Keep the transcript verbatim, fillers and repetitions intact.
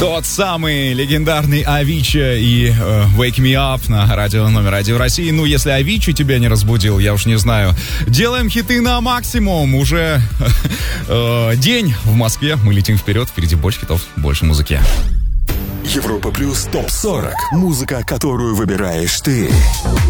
Тот самый легендарный Avicii и э, Wake Me Up на радио номер один в России. Ну, если Avicii тебя не разбудил, я уж не знаю. Делаем хиты на максимум. Уже э, день в Москве. Мы летим вперед. Впереди больше хитов, больше музыки. Европа плюс топ сорок. Музыка, которую выбираешь ты.